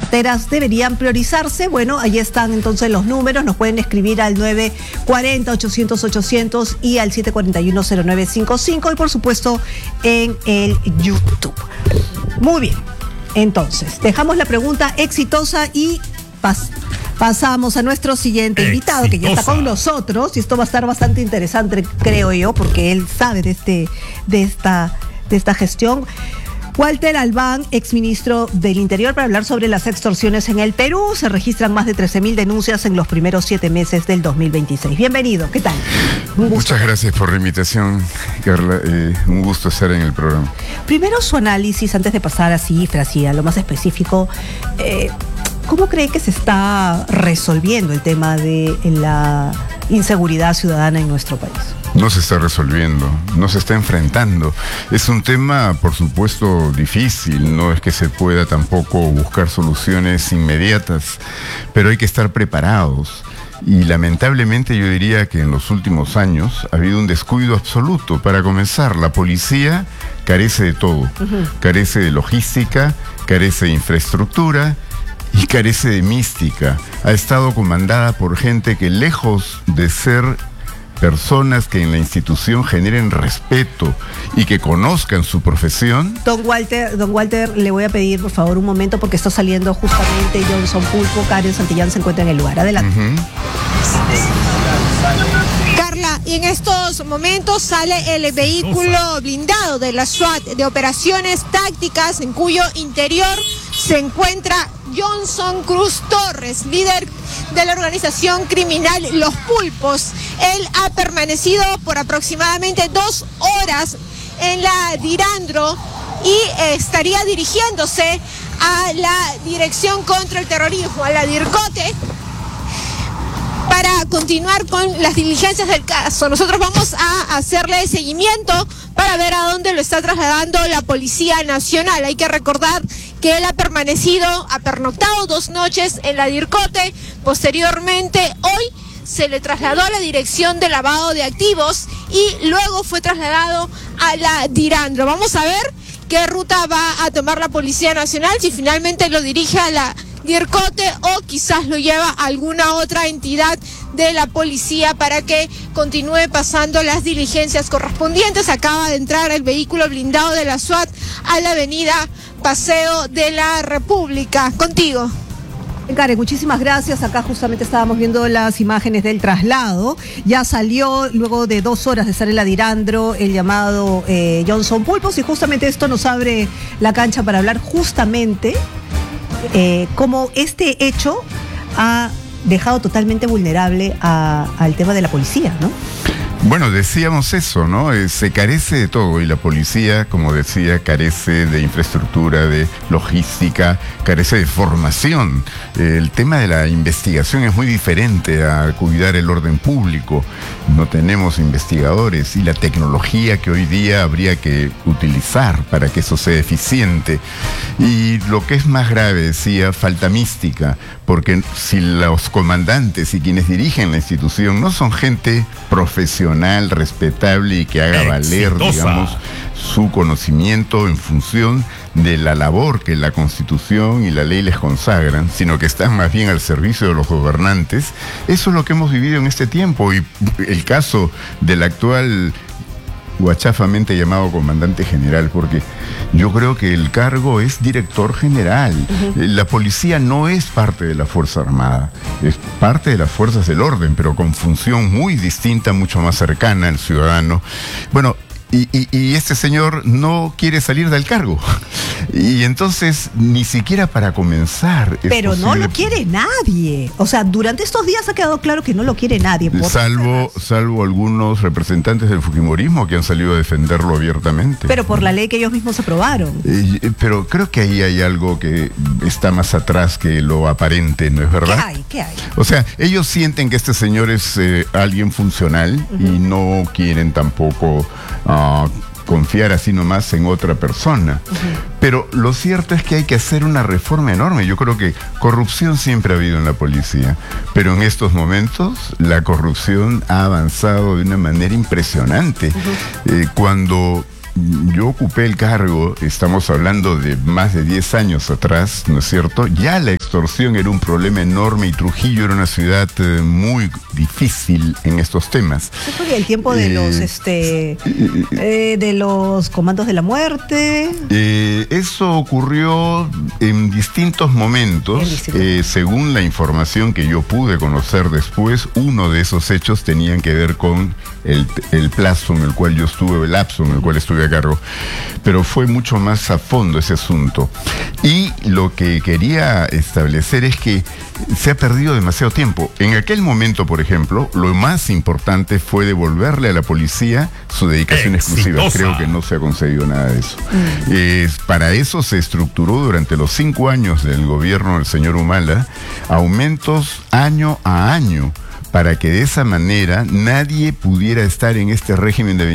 carteras deberían priorizarse. Bueno, ahí están entonces los números. Nos pueden escribir al 940-800-800 y al 741-0955 y por supuesto en el YouTube. Muy bien. Entonces, dejamos la pregunta exitosa y pasamos a nuestro siguiente invitado, que ya está con nosotros, y esto va a estar bastante interesante, creo yo, porque él sabe de esta gestión. Walter Albán, exministro del Interior, para hablar sobre las extorsiones en el Perú. Se registran más de 13.000 denuncias en los primeros 7 meses del 2026. Bienvenido, ¿qué tal? Un gusto. Muchas gracias por la invitación, Carla. Un gusto estar en el programa. Primero su análisis, antes de pasar a cifras y a lo más específico. ¿Cómo cree que se está resolviendo el tema de la inseguridad ciudadana en nuestro país? No se está resolviendo, no se está enfrentando. Es un tema, por supuesto, difícil. No es que se pueda tampoco buscar soluciones inmediatas, pero hay que estar preparados. Y lamentablemente yo diría que en los últimos años ha habido un descuido absoluto. Para comenzar, la policía carece de todo. Carece de logística, carece de infraestructura y carece de mística. Ha estado comandada por gente que, lejos de ser personas que en la institución generen respeto y que conozcan su profesión. Don Walter, le voy a pedir por favor un momento, porque está saliendo justamente Johnson Pulpo. Karen Santillán se encuentra en el lugar. Adelante. Carla, y en estos momentos sale el vehículo blindado de la SWAT de operaciones tácticas, en cuyo interior se encuentra Johnson Cruz Torres, líder de la organización criminal Los Pulpos. Él ha permanecido por aproximadamente 2 horas en la Dirandro y estaría dirigiéndose a la Dirección contra el Terrorismo, a la DIRCOTE, para continuar con las diligencias del caso. Nosotros vamos a hacerle seguimiento para ver a dónde lo está trasladando la Policía Nacional. Hay que recordar que él ha pernoctado 2 noches en la DIRCOTE. Posteriormente, hoy se le trasladó a la Dirección de Lavado de Activos y luego fue trasladado a la Dirandro. Vamos a ver qué ruta va a tomar la Policía Nacional, si finalmente lo dirige a la DIRCOTE o quizás lo lleva a alguna otra entidad de la policía para que continúe pasando las diligencias correspondientes. Acaba de entrar el vehículo blindado de la SWAT a la avenida Paseo de la República. Contigo. Karen, muchísimas gracias. Acá justamente estábamos viendo las imágenes del traslado. Ya salió luego de 2 horas de estar en la Dirandro el llamado Johnson Pulpos, y justamente esto nos abre la cancha para hablar justamente cómo este hecho ha dejado totalmente vulnerable al tema de la policía, ¿no? Bueno, decíamos eso, ¿no? Se carece de todo y la policía, como decía, carece de infraestructura, de logística, carece de formación. El tema de la investigación es muy diferente a cuidar el orden público. No tenemos investigadores y la tecnología que hoy día habría que utilizar para que eso sea eficiente. Y lo que es más grave, decía, falta mística, porque si los comandantes y quienes dirigen la institución no son gente profesional, respetable y que haga valer, digamos, su conocimiento en función de la labor que la Constitución y la ley les consagran, sino que están más bien al servicio de los gobernantes. Eso es lo que hemos vivido en este tiempo, y el caso del actual guachafamente llamado comandante general, porque yo creo que el cargo es director general. La policía no es parte de la Fuerza Armada, es parte de las fuerzas del orden, pero con función muy distinta, mucho más cercana al ciudadano. Bueno, y este señor no quiere salir del cargo. Y entonces, ni siquiera para comenzar. Pero no lo quiere nadie. O sea, durante estos días ha quedado claro que no lo quiere nadie. Salvo algunos representantes del fujimorismo que han salido a defenderlo abiertamente. Pero por la ley que ellos mismos aprobaron. Pero creo que ahí hay algo que está más atrás que lo aparente, ¿no es verdad? ¿Qué hay? O sea, ellos sienten que este señor es alguien funcional y no quieren tampoco confiar así nomás en otra persona. Pero lo cierto es que hay que hacer una reforma enorme. Yo creo que corrupción siempre ha habido en la policía, pero en estos momentos la corrupción ha avanzado de una manera impresionante. Cuando yo ocupé el cargo, estamos hablando de más de 10 años atrás, ¿no es cierto? Ya la extorsión era un problema enorme y Trujillo era una ciudad muy difícil en estos temas. ¿Eso fue el tiempo de los comandos de la muerte? Eso ocurrió en distintos momentos. Según la información que yo pude conocer después, uno de esos hechos tenían que ver con el plazo en el cual yo estuve, el lapso en el cual estuve a cargo, pero fue mucho más a fondo ese asunto. Y lo que quería establecer es que se ha perdido demasiado tiempo. En aquel momento, por ejemplo, lo más importante fue devolverle a la policía su dedicación exclusiva. Creo que no se ha conseguido nada de eso. Para eso se estructuró durante los 5 años del gobierno del señor Humala aumentos año a año, para que de esa manera nadie pudiera estar en este régimen de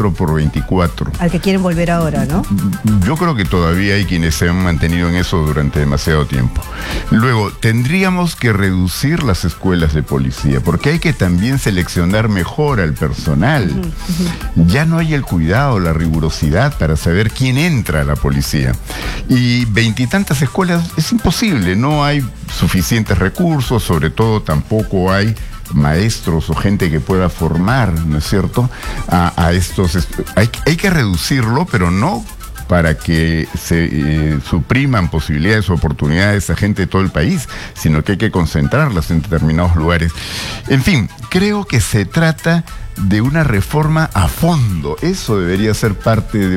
24/24. Al que quieren volver ahora, ¿no? Yo creo que todavía hay quienes se han mantenido en eso durante demasiado tiempo. Luego, tendríamos que reducir las escuelas de policía, porque hay que también seleccionar mejor al personal. Ya no hay el cuidado, la rigurosidad para saber quién entra a la policía. Y 20 y tantas escuelas es imposible, no hay suficientes recursos, sobre todo tampoco hay maestros o gente que pueda formar, ¿no es cierto?, a estos. Hay que reducirlo, pero no para que se supriman posibilidades o oportunidades a gente de todo el país, sino que hay que concentrarlas en determinados lugares. En fin, creo que se trata de una reforma a fondo. Eso debería ser parte de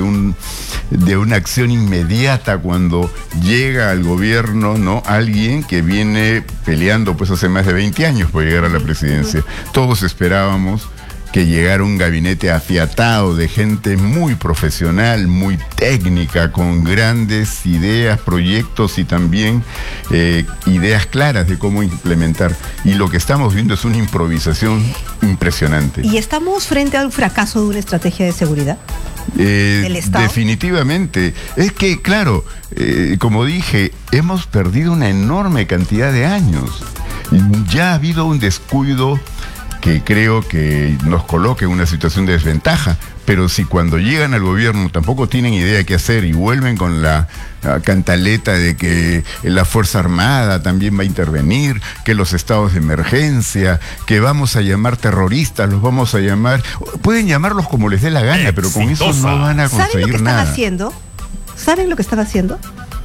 una acción inmediata cuando llega al gobierno, ¿no?, alguien que viene peleando pues hace más de 20 años por llegar a la presidencia. Todos esperábamos que llegara un gabinete afiatado de gente muy profesional, muy técnica, con grandes ideas, proyectos y también ideas claras de cómo implementar. Y lo que estamos viendo es una improvisación impresionante. ¿Y estamos frente a un fracaso de una estrategia de seguridad del Estado? Definitivamente. Es que, claro, como dije, hemos perdido una enorme cantidad de años. Ya ha habido un descuido que creo que nos coloca en una situación de desventaja, pero si cuando llegan al gobierno tampoco tienen idea qué hacer y vuelven con la cantaleta de que la Fuerza Armada también va a intervenir, que los estados de emergencia, que vamos a llamar terroristas, los vamos a llamar, pueden llamarlos como les dé la gana, pero con eso no van a conseguir nada. ¿Saben lo que están haciendo? ¿Saben lo que están haciendo?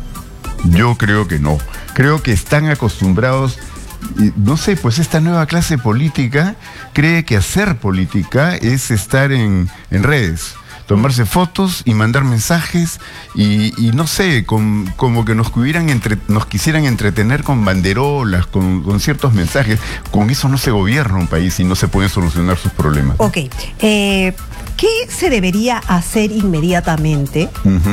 Yo creo que no. Creo que están acostumbrados. No sé, pues esta nueva clase política cree que hacer política es estar en redes, tomarse fotos y mandar mensajes y no sé, como que nos quisieran entretener con banderolas, con ciertos mensajes. Con eso no se gobierna un país y no se pueden solucionar sus problemas. Ok, ¿qué se debería hacer inmediatamente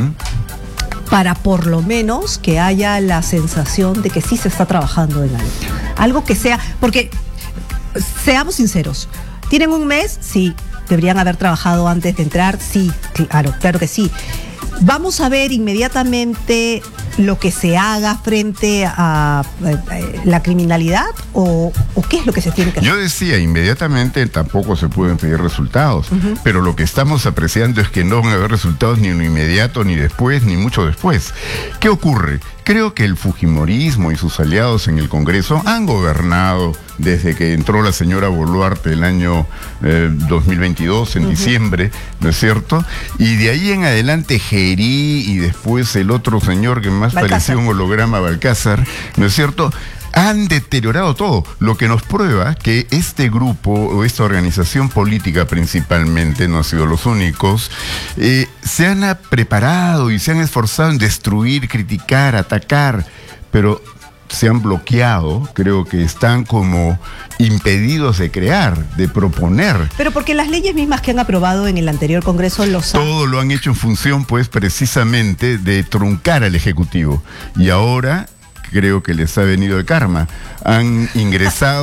para por lo menos que haya la sensación de que sí se está trabajando en algo? Algo que sea, porque seamos sinceros, ¿tienen un mes? Sí. ¿Deberían haber trabajado antes de entrar? Sí, claro que sí. ¿Vamos a ver inmediatamente lo que se haga frente a la criminalidad o qué es lo que se tiene que hacer? Yo decía, inmediatamente tampoco se pueden pedir resultados, pero lo que estamos apreciando es que no van a haber resultados ni en lo inmediato, ni después, ni mucho después. ¿Qué ocurre? Creo que el fujimorismo y sus aliados en el Congreso han gobernado desde que entró la señora Boluarte el año 2022, en diciembre, ¿no es cierto? Y de ahí en adelante Gerí y después el otro señor que más parecía un holograma, Balcázar, ¿no es cierto?, han deteriorado todo, lo que nos prueba que este grupo o esta organización política principalmente, no han sido los únicos, se han preparado y se han esforzado en destruir, criticar, atacar, pero se han bloqueado, creo que están como impedidos de crear, de proponer. Pero porque las leyes mismas que han aprobado en el anterior Congreso todo lo han hecho en función, pues, precisamente de truncar al Ejecutivo. Y ahora creo que les ha venido el karma. Han ingresado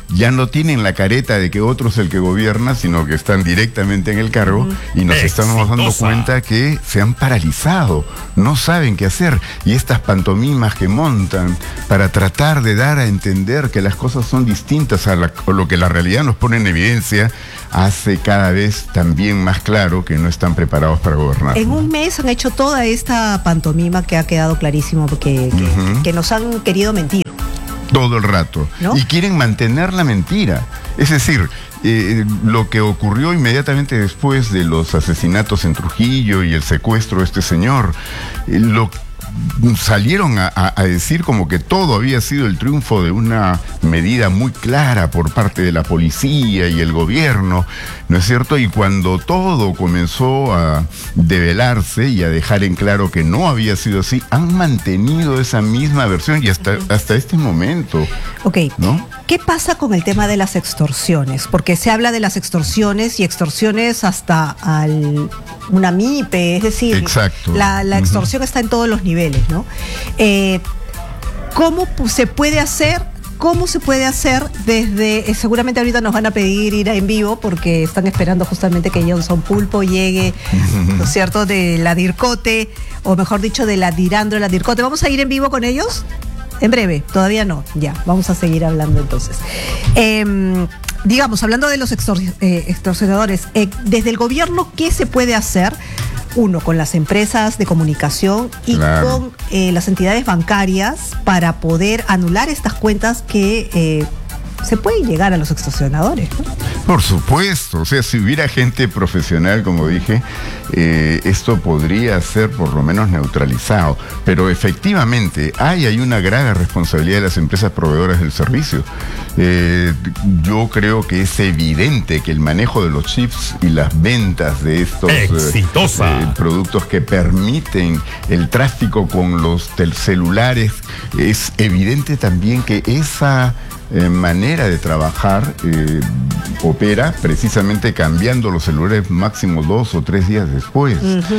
ya no tienen la careta de que otro es el que gobierna, sino que están directamente en el cargo y nos estamos dando cuenta que se han paralizado, no saben qué hacer. Y estas pantomimas que montan para tratar de dar a entender que las cosas son distintas a lo que la realidad nos pone en evidencia, hace cada vez también más claro que no están preparados para gobernar. En un mes han hecho toda esta pantomima que ha quedado clarísimo porque que nos han querido mentir. Todo el rato. ¿No? Y quieren mantener la mentira. Es decir, lo que ocurrió inmediatamente después de los asesinatos en Trujillo y el secuestro de este señor, salieron a decir como que todo había sido el triunfo de una medida muy clara por parte de la policía y el gobierno, ¿no es cierto? Y cuando todo comenzó a develarse y a dejar en claro que no había sido así, han mantenido esa misma versión y hasta este momento. Ok, ¿no? ¿Qué pasa con el tema de las extorsiones? Porque se habla de las extorsiones y extorsiones hasta una MIPE, es decir, exacto. La extorsión está en todos los niveles, ¿no? ¿Cómo se puede hacer? ¿Cómo se puede hacer desde, seguramente ahorita nos van a pedir ir en vivo porque están esperando justamente que Johnson Pulpo llegue, ¿no es cierto?, de la DIRCOTE, o mejor dicho, de la DIRANDRO, la DIRCOTE. ¿Vamos a ir en vivo con ellos? En breve, todavía no, ya, vamos a seguir hablando entonces. Digamos, hablando de los extorsionadores, desde el gobierno, ¿qué se puede hacer? Uno, con las empresas de comunicación y con las entidades bancarias para poder anular estas cuentas que se pueden llegar a los extorsionadores, ¿no? Por supuesto, o sea, si hubiera gente profesional, como dije, esto podría ser por lo menos neutralizado, pero efectivamente hay una grave responsabilidad de las empresas proveedoras del servicio. Yo creo que es evidente que el manejo de los chips y las ventas de estos productos que permiten el tráfico con los celulares, es evidente también que esa manera de trabajar opera precisamente cambiando los celulares máximo 2 o 3 días después.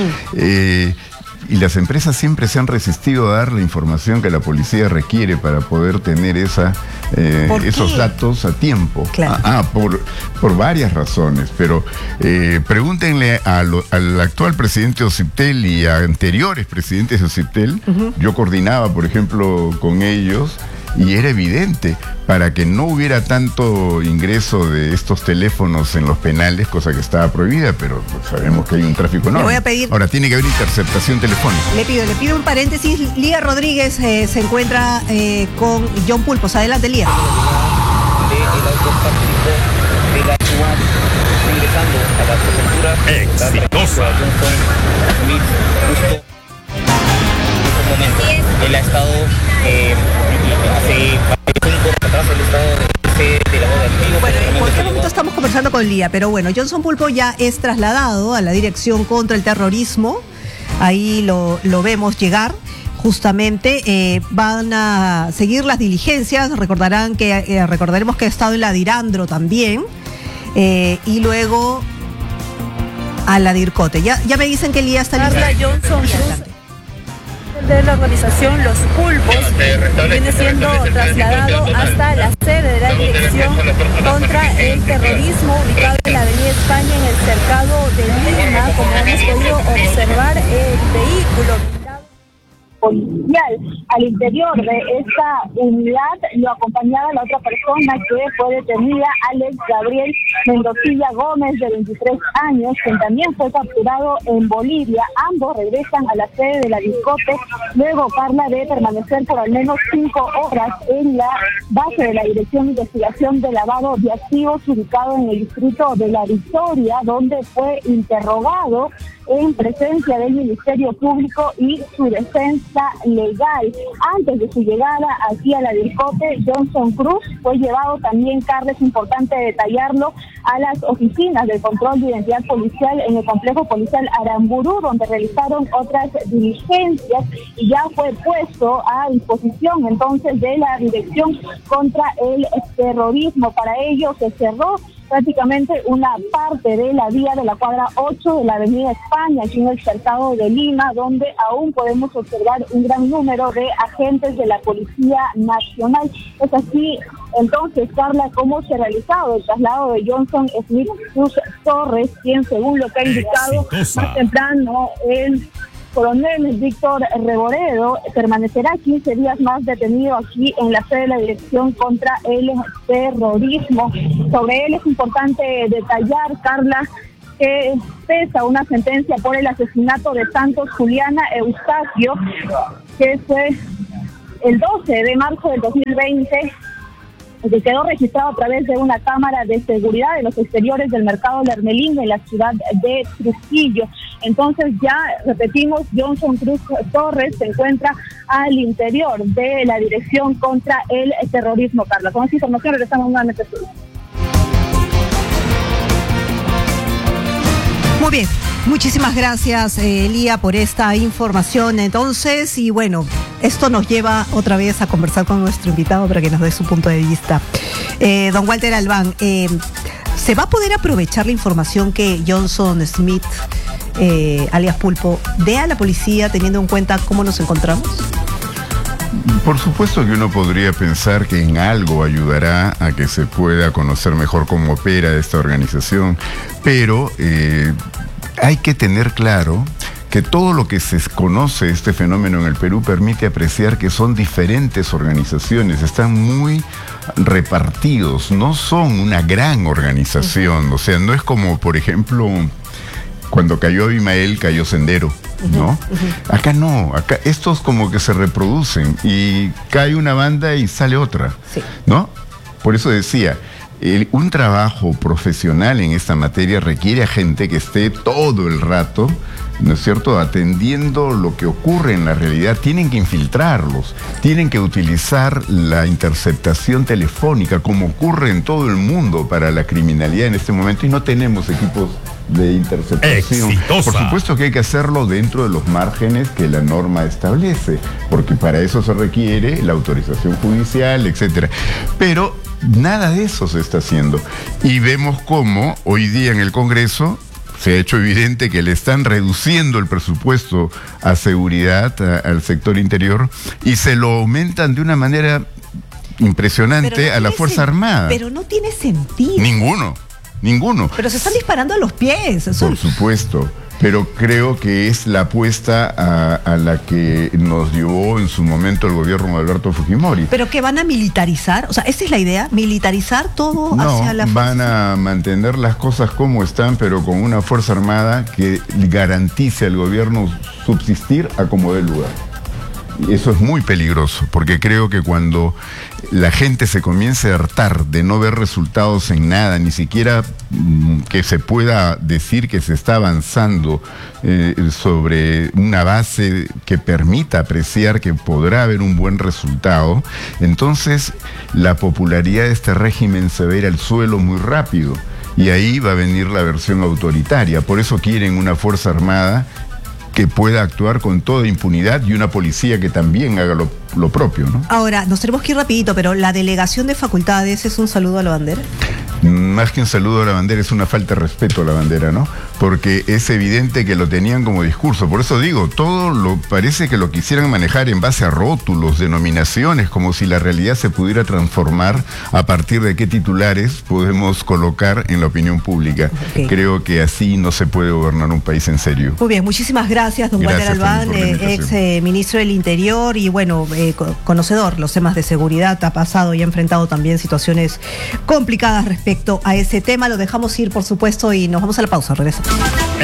Y las empresas siempre se han resistido a dar la información que la policía requiere para poder tener esos datos a tiempo. Claro. Por varias razones, pero pregúntenle al actual presidente de OCIPTEL y a anteriores presidentes de OCIPTEL. Yo coordinaba, por ejemplo, con ellos. Y era evidente, para que no hubiera tanto ingreso de estos teléfonos en los penales, cosa que estaba prohibida, pero sabemos que hay un tráfico enorme. Le voy a pedir, ahora tiene que haber interceptación telefónica. Le pido un paréntesis. Lía Rodríguez se encuentra con John Pulpos. Adelante, Lía. Ingresando a la prefectura exitosa. Él ha estado hace 5 años atrás, el estado de lavado de activos. Bueno, en cualquier momento estamos conversando con Lía, pero bueno, Johnson Pulpo ya es trasladado a la Dirección contra el Terrorismo. Ahí lo vemos llegar. Justamente van a seguir las diligencias. Recordaremos que ha estado en la DIRANDRO también. Y luego a la DIRCOTE. Ya me dicen que Lía está lista. Johnson Cruz, de la organización Los Pulpos, viene siendo trasladado hasta la sede de la Dirección contra el Terrorismo, ubicado en la Avenida España, en el cercado de Lima. Como hemos podido observar, el vehículo policial al interior de esta unidad lo acompañaba la otra persona que fue detenida, Alex Gabriel Mendocilla Gómez, de 23 años, quien también fue capturado en Bolivia. Ambos regresan a la sede de la DIRCOTE luego, Carla, de permanecer por al menos 5 horas en la base de la Dirección de Investigación de Lavado de Activos, ubicado en el distrito de La Victoria, donde fue interrogado en presencia del Ministerio Público y su defensa legal. Antes de su llegada aquí a la DIRCOTE, Johnson Cruz fue llevado también, Carla, es importante detallarlo, a las oficinas del control de identidad policial en el complejo policial Aramburú, donde realizaron otras diligencias, y ya fue puesto a disposición entonces de la Dirección contra el Terrorismo. Para ello se cerró prácticamente una parte de la vía de la cuadra 8 de la Avenida España, aquí en el cercado de Lima, donde aún podemos observar un gran número de agentes de la Policía Nacional. Es así Entonces, Carla, ¿cómo se ha realizado el traslado de Johnson Smith Cruz Torres, quien, según lo que ha indicado más temprano el coronel Víctor Reboredo, permanecerá 15 días más detenido aquí en la sede de la Dirección contra el Terrorismo? Sobre él es importante detallar, Carla, que pesa una sentencia por el asesinato de Santos Juliana Eustaquio, que fue el 12 de marzo del 2020, que quedó registrado a través de una cámara de seguridad en los exteriores del mercado Lermelín en la ciudad de Trujillo. Entonces, ya repetimos, Johnson Cruz Torres se encuentra al interior de la Dirección contra el Terrorismo. Carla, con esta información regresamos nuevamente a su... Muy bien, muchísimas gracias, Lía, por esta información. Entonces, y bueno, esto nos lleva otra vez a conversar con nuestro invitado para que nos dé su punto de vista. Don Walter Albán, ¿se va a poder aprovechar la información que Johnson Smith, alias Pulpo, dé a la policía teniendo en cuenta cómo nos encontramos? Por supuesto que uno podría pensar que en algo ayudará a que se pueda conocer mejor cómo opera esta organización, pero hay que tener claro que todo lo que se conoce este fenómeno en el Perú permite apreciar que son diferentes organizaciones, están muy repartidos, no son una gran organización, o sea, no es como, por ejemplo, cuando cayó Abimael, cayó Sendero, ¿no? Acá no, acá estos como que se reproducen y cae una banda y sale otra, ¿no? Por eso decía, un trabajo profesional en esta materia requiere a gente que esté todo el rato, ¿no es cierto?, atendiendo lo que ocurre en la realidad. Tienen que infiltrarlos, tienen que utilizar la interceptación telefónica, como ocurre en todo el mundo para la criminalidad en este momento, y no tenemos equipos de interceptación. Exitosa. Por supuesto que hay que hacerlo dentro de los márgenes que la norma establece, porque para eso se requiere la autorización judicial, etcétera. Pero nada de eso se está haciendo. Y vemos cómo hoy día en el Congreso se ha hecho evidente que le están reduciendo el presupuesto a seguridad, al sector interior, y se lo aumentan de una manera impresionante a la Fuerza Armada. Pero no tiene sentido. Ninguno. Pero se están disparando a los pies. Eso... Por supuesto. Pero creo que es la apuesta a la que nos llevó en su momento el gobierno de Alberto Fujimori. ¿Pero que van a militarizar? O sea, ¿esa es la idea? ¿Militarizar todo hacia la fuerza? Van a mantener las cosas como están, pero con una Fuerza Armada que garantice al gobierno subsistir a como dé lugar. Y eso es muy peligroso, porque creo que cuando la gente se comience a hartar de no ver resultados en nada, ni siquiera que se pueda decir que se está avanzando sobre una base que permita apreciar que podrá haber un buen resultado, entonces la popularidad de este régimen se va a ir al suelo muy rápido, y ahí va a venir la versión autoritaria. Por eso quieren una Fuerza Armada que pueda actuar con toda impunidad y una policía que también haga lo propio, ¿no? Ahora, nos tenemos que ir rapidito, pero la delegación de facultades es un saludo a la bandera. Más que un saludo a la bandera, es una falta de respeto a la bandera, ¿no? Porque es evidente que lo tenían como discurso. Por eso digo, parece que lo quisieran manejar en base a rótulos, denominaciones, como si la realidad se pudiera transformar a partir de qué titulares podemos colocar en la opinión pública. Okay. Creo que así no se puede gobernar un país en serio. Muy bien, muchísimas gracias, don Walter Albán, ex ministro del Interior y bueno, conocedor los temas de seguridad, ha pasado y ha enfrentado también situaciones complicadas respecto a ese tema. Lo dejamos ir, por supuesto, y nos vamos a la pausa. Regresamos.